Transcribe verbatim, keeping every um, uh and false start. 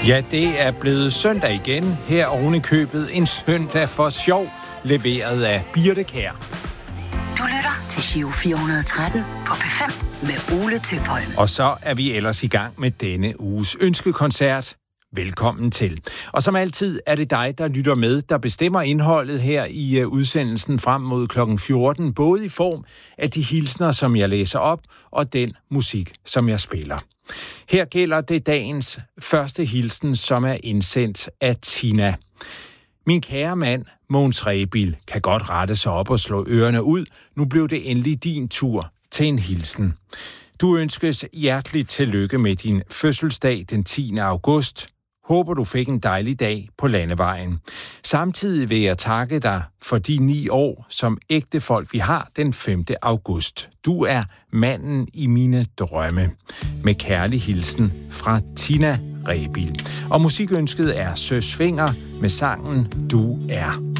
Ja, det er blevet søndag igen. Her oven i købet en søndag for sjov, leveret af Birte Kjær. Du lytter til Giro fire hundrede og tretten på P fem med Ole Tøpholm. Og så er vi ellers i gang med denne uges ønskekoncert. Velkommen til. Og som altid er det dig, der lytter med, der bestemmer indholdet her i udsendelsen frem mod klokken fjorten, både i form af de hilsner, som jeg læser op, og den musik, som jeg spiller. Her gælder det dagens første hilsen, som er indsendt af Tina. Min kære mand, Mogens Rebild, kan godt rette sig op og slå ørerne ud. Nu blev det endelig din tur til en hilsen. Du ønskes hjerteligt tillykke med din fødselsdag den tiende august. Håber, du fik en dejlig dag på landevejen. Samtidig vil jeg takke dig for de ni år, som ægte folk vi har den femte august. Du er manden i mine drømme. Med kærlig hilsen fra Tina Rebild. Og musikønsket er Søs Fenger med sangen Du er.